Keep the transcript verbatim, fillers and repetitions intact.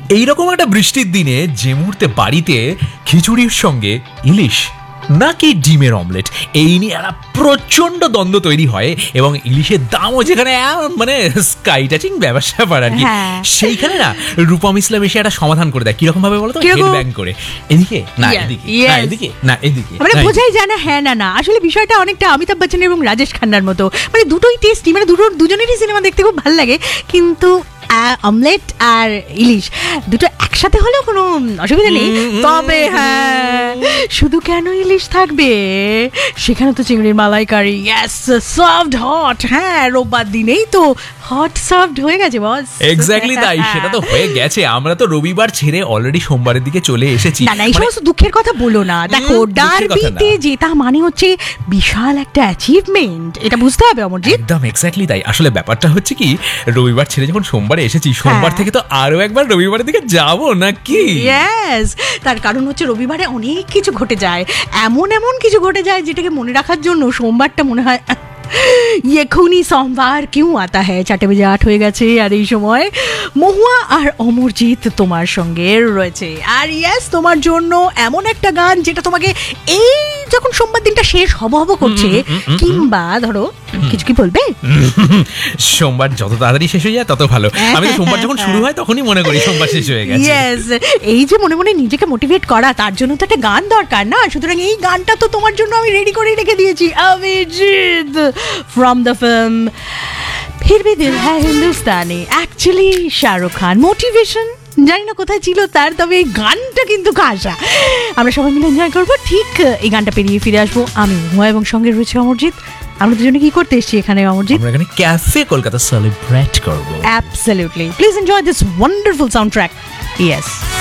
এইরকম একটা বৃষ্টির দিনে যে মুহূর্তে বাড়িতে খিচুড়ির সঙ্গে ইলিশ নাকি ডিমের অমলেট এই নিয়ে একটা প্রচন্ড দ্বন্দ্ব তৈরি হয়, এবং ইলিশের দামও যেখানে মানে স্কাই টাচিং ব্যবসা পার আর কি, সেইখানে না রূপম ইসলাম এসে একটা সমাধান করে দেয়। কিরকম ভাবে বলো তো? হেড ব্যাং করে, এদিকে না এদিকে না এদিকে না এদিকে, মানে বোঝাই যায় না হ্যাঁ না না। আসলে বিষয়টা অনেকটা অমিতাভ বচ্চন এবং রাজেশ খান্নার মতো, মানে দুটোই টেস্টি, মানে দুটো দুজনেরই সিনেমা দেখতে খুব ভালো লাগে, কিন্তু অমলেট আর ইলিশ দুটো একসাথে হলেও কোনো অসুবিধা নেই। তবে হ্যাঁ, শুধু কেন ইলিশ থাকবে, সেখানে তো চিংড়ির মালাইকারি, ইয়েস সফট হট, হ্যাঁ রোববার দিনেই তো হট সফট হয়ে গেছে বস। এক্স্যাক্টলি তাই, সেটা তো হয়ে গেছে। আমরা তো রবিবার ছেড়ে অলরেডি সোমবারের দিকে চলে এসেছি। না না, এই সমস্ত দুঃখের কথা বলো না। দেখো, ডার্বিতে জেতা মানে হচ্ছে বিশাল একটা অ্যাচিভমেন্ট, এটা বুঝতে হবে অমরজিৎ। একদম এক্স্যাক্টলি তাই। আসলে ব্যাপারটা হচ্ছে কি, রবিবার ছেড়ে যখন সোমবারে এসেছি, সোমবার থেকে তো আরো একবার রবিবারের দিকে যাবো নাকি? ইয়েস, তার কারণ হচ্ছে রবিবারে অনেক কিছু ঘটে যায়, এমন এমন কিছু ঘটে যায় যেটাকে মনে রাখার জন্য সোমবারটা মনে হয় এখনই সোমবার কিউ আতা হ্যায়। চারটে বেজে আট হয়ে গেছে, আর এই সময় মহুয়া আর অমরজিৎ তোমার সঙ্গে রয়েছে। আর ইয়েস, তোমার জন্য এমন একটা গান যেটা তোমাকে এই যখন সোমবার দিনটা শেষ হব হব করছে, কিংবা ধরো কিছু কি বলবে, সোমবার যত তাড়াতাড়ি শেষ হয়ে যায় তত ভালো। আমি তো সোমবার যখন শুরু হয় তখনই মনে করি সোমবার শেষ হয়ে গেছে। ইয়েস, এই যে মনে মনে নিজেকে মোটিভেট করা, তার জন্য তো একটা গান দরকার না? সুতরাং এই গানটা তো তোমার জন্য আমি রেডি করে রেখে দিয়েছি, অভিজিৎ from the film फिर भी दिल है हिंदुस्तानी, অ্যাকচুয়ালি শাহরুখ খান। মোটিভেশন জানি না কোথায় ছিল তার, তবে এই গানটা কিন্তু কাঁসা। আমরা সবাই মিলে এনজয় করবো। ঠিক এই গানটা পেরিয়ে ফিরে আসবো আমি মহুয়া, এবং সঙ্গে রয়েছে অমরজিৎ। আমরা দুজনে কি করতে এসেছি এখানে অমরজিৎ? আমরা এখানে ক্যাফে কলকাতা সেলিব্রেট করবো। Absolutely, please enjoy this wonderful sound track. Yes.